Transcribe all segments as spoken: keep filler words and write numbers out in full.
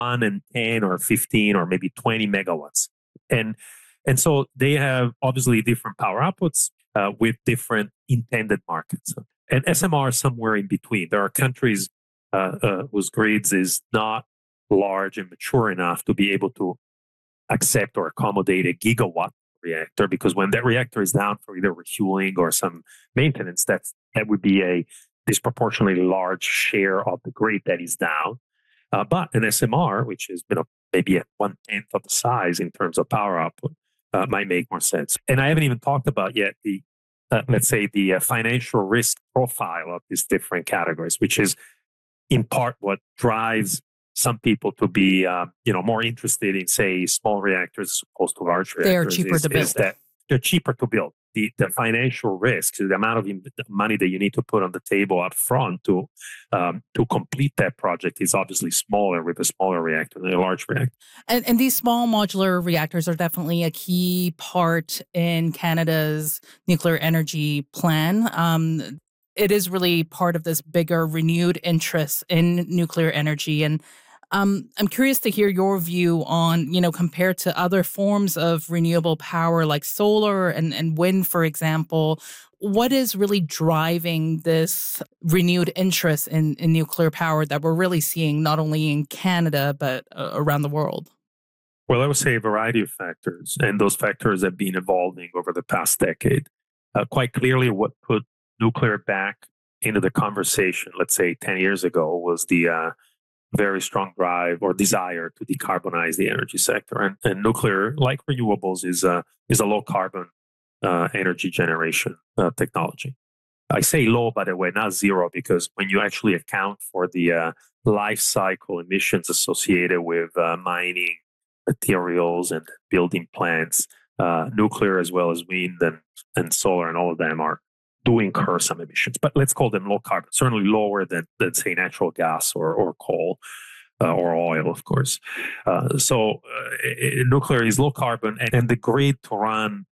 and ten or fifteen or maybe twenty megawatts. And and so they have obviously different power outputs uh, with different intended markets. And S M R is somewhere in between. There are countries uh, uh, whose grids is not large and mature enough to be able to accept or accommodate a gigawatt reactor, because when that reactor is down for either refueling or some maintenance, that's that would be a disproportionately large share of the grid that is down. Uh, but an S M R, which is you know, maybe at one tenth of the size in terms of power output, uh, might make more sense. And I haven't even talked about yet the, uh, let's say, the uh, financial risk profile of these different categories, which is in part what drives some people to be, uh, you know, more interested in, say, small reactors as opposed to large reactors. They are cheaper is, to build. Is that they're cheaper to build. The, the financial risks, the amount of money that you need to put on the table up front to um, to complete that project is obviously smaller with a smaller reactor than a large reactor. And, and these small modular reactors are definitely a key part in Canada's nuclear energy plan. Um, it is really part of this bigger renewed interest in nuclear energy. And Um, I'm curious to hear your view on, you know, compared to other forms of renewable power like solar and, and wind, for example, what is really driving this renewed interest in, in nuclear power that we're really seeing not only in Canada, but uh, around the world? Well, I would say a variety of factors, and those factors have been evolving over the past decade. Uh, quite clearly, what put nuclear back into the conversation, let's say ten years ago, was the uh, very strong drive or desire to decarbonize the energy sector. And, and nuclear, like renewables, is a, is a low carbon uh, energy generation uh, technology. I say low, by the way, not zero, because when you actually account for the uh, life cycle emissions associated with uh, mining materials and building plants, uh, nuclear as well as wind and, and solar and all of them are do incur some emissions, but let's call them low carbon, certainly lower than, than say, natural gas or, or coal uh, or oil, of course. Uh, so uh, nuclear is low carbon, and, and the grid to run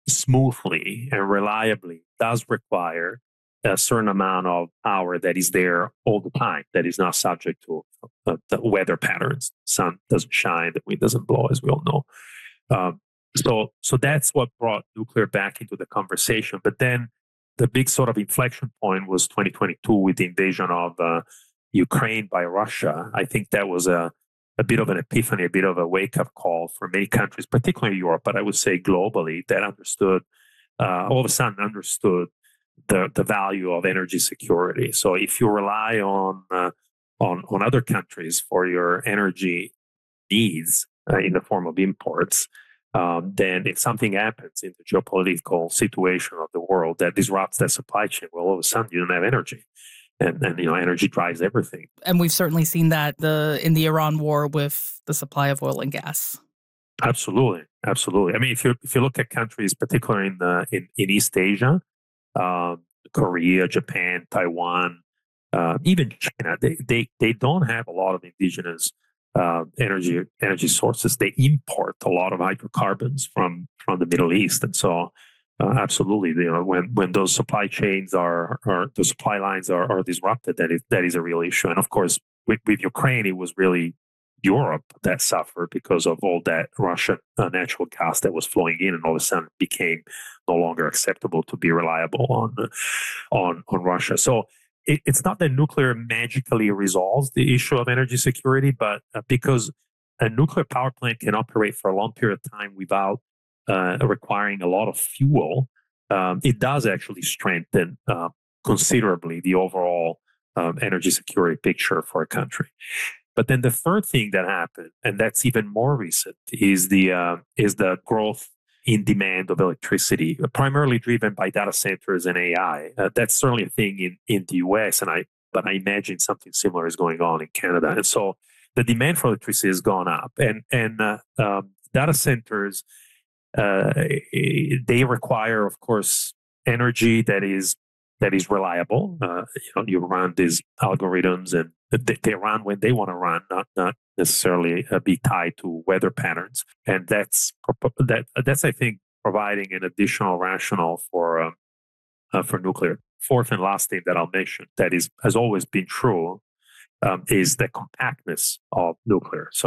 smoothly and reliably does require a certain amount of power that is there all the time, that is not subject to uh, the weather patterns. Sun doesn't shine, the wind doesn't blow, as we all know. Um, so, so that's what brought nuclear back into the conversation. But then the big sort of inflection point was twenty twenty-two with the invasion of uh, Ukraine by Russia. I think that was a, a bit of an epiphany, a bit of a wake-up call for many countries, particularly Europe, but I would say globally, that understood, uh, all of a sudden understood the, the value of energy security. So if you rely on, uh, on, on other countries for your energy needs uh, in the form of imports, Um, then if something happens in the geopolitical situation of the world that disrupts that supply chain, well, all of a sudden you don't have energy. And, and you know, energy drives everything. And we've certainly seen that the in the Iran war with the supply of oil and gas. Absolutely. Absolutely. I mean, if you if you look at countries, particularly in the in, in East Asia, um, Korea, Japan, Taiwan, uh, even China, they, they they don't have a lot of indigenous Uh, energy energy sources. They import a lot of hydrocarbons from from the Middle East, and so uh, absolutely, you know, when when those supply chains are or the supply lines are, are disrupted, that is that is a real issue. And of course, with, with Ukraine, it was really Europe that suffered because of all that Russian uh, natural gas that was flowing in, and all of a sudden became no longer acceptable to be reliable on on on Russia. So it's not that nuclear magically resolves the issue of energy security, but uh, because a nuclear power plant can operate for a long period of time without uh, requiring a lot of fuel, um, it does actually strengthen uh, considerably the overall um, energy security picture for a country. But then the third thing that happened, and that's even more recent, is the uh, is the growth in demand of electricity, primarily driven by data centers and A I. Uh, that's certainly a thing in, in the U S, and I but I imagine something similar is going on in Canada. And so the demand for electricity has gone up, and and uh, um, data centers uh, they require, of course, energy that is that is reliable. Uh, you know, you run these algorithms, and they, they run when they want to run, not not necessarily uh, be tied to weather patterns. And that's that that's I think providing an additional rationale for uh, uh, for nuclear. Fourth and last thing that I'll mention that is has always been true um, is the compactness of nuclear. So